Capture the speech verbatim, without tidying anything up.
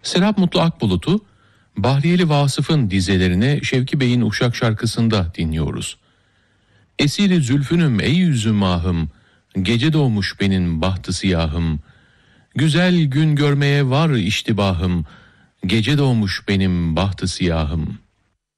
Serap Mutlu Akbulut'u Bahriyeli Vasıf'ın dizelerine Şevki Bey'in Uşak şarkısında dinliyoruz. Esiri zülfünüm ey yüzüm ahım, gece doğmuş benim bahtı siyahım. Güzel gün görmeye var iştibahım, gece doğmuş benim bahtı siyahım.